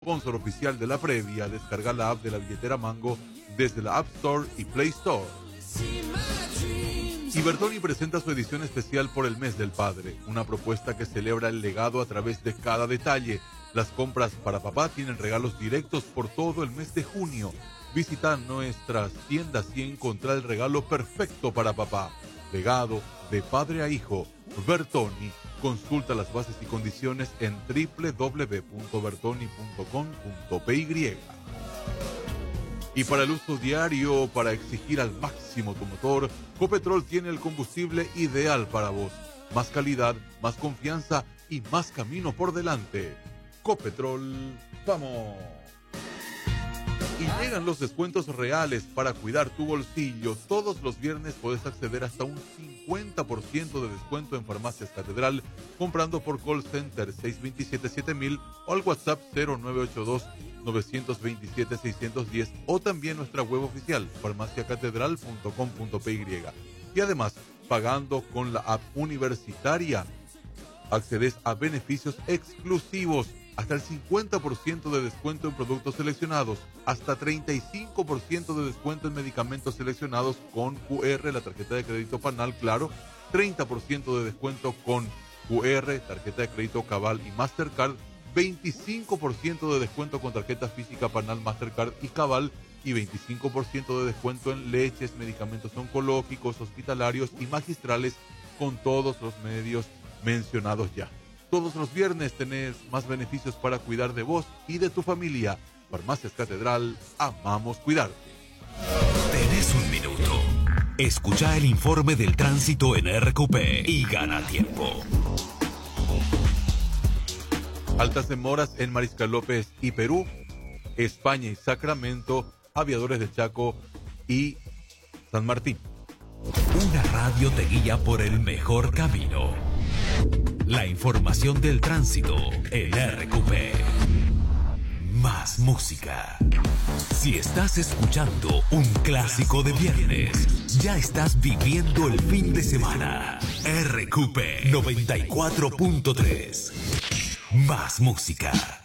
sponsor oficial de la previa. Descarga la app de la billetera Mango desde la App Store y Play Store. Y Bertoni presenta su edición especial por el mes del padre, una propuesta que celebra el legado a través de cada detalle. Las compras para papá tienen regalos directos por todo el mes de junio. Visita nuestras tiendas y encontrar el regalo perfecto para papá. Legado de padre a hijo. Bertoni. Consulta las bases y condiciones en www.bertoni.com.py. Y para el uso diario, para exigir al máximo tu motor, Copetrol tiene el combustible ideal para vos. Más calidad, más confianza y más camino por delante. Copetrol, ¡vamos! Y llegan los descuentos reales para cuidar tu bolsillo. Todos los viernes puedes acceder hasta un 50% de descuento en Farmacias Catedral comprando por call center 627-7000 o al WhatsApp 0982-927-610 o también nuestra web oficial farmaciacatedral.com.py. Y además, pagando con la app universitaria, accedes a beneficios exclusivos. Hasta el 50% de descuento en productos seleccionados, hasta 35% de descuento en medicamentos seleccionados con QR, la tarjeta de crédito Panal, claro, 30% de descuento con QR, tarjeta de crédito Cabal y Mastercard, 25% de descuento con tarjeta física Panal, Mastercard y Cabal y 25% de descuento en leches, medicamentos oncológicos, hospitalarios y magistrales con todos los medios mencionados ya. Todos los viernes tenés más beneficios para cuidar de vos y de tu familia. Farmacias Catedral, amamos cuidarte. Tenés un minuto. Escucha el informe del tránsito en RQP y gana tiempo. Altas demoras en Mariscal López y Perú, España y Sacramento, Aviadores de Chaco y San Martín. Una radio te guía por el mejor camino. La información del tránsito en RQP. Más música. Si estás escuchando un clásico de viernes, ya estás viviendo el fin de semana. RQP 94.3. Más música.